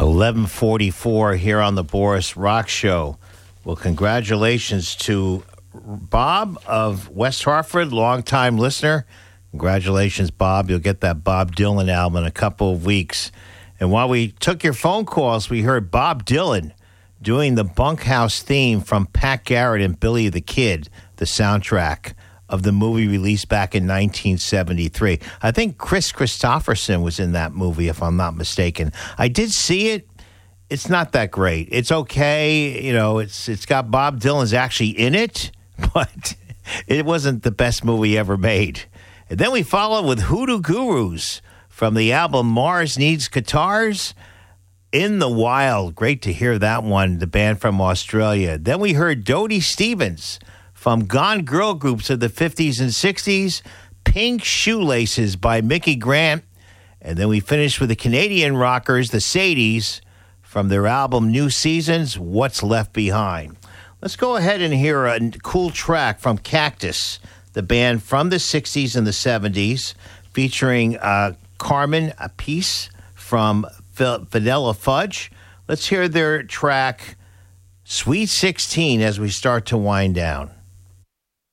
11:44 here on the Boris Rock Show. Well, congratulations to Bob of West Hartford, longtime listener. Congratulations, Bob. You'll get that Bob Dylan album in a couple of weeks. And while we took your phone calls, we heard Bob Dylan doing the Bunkhouse theme from Pat Garrett and Billy the Kid, the soundtrack of the movie released back in 1973. I think Chris Christopherson was in that movie, if I'm not mistaken. I did see it. It's not that great. It's okay. You know, it's got Bob Dylan's actually in it, but it wasn't the best movie ever made. And then we followed with Hoodoo Gurus from the album Mars Needs Guitars. In the Wild. Great to hear that one, the band from Australia. Then we heard Dodie Stevens from Gone Girl groups of the 50s and 60s. Pink Shoelaces by Mickey Grant. And then we finished with the Canadian rockers, the Sadies, from their album New Seasons, What's Left Behind. Let's go ahead and hear a cool track from Cactus, the band from the 60s and the 70s, featuring Carmen Appice from Vanilla Fudge. Let's hear their track, Sweet 16, as we start to wind down.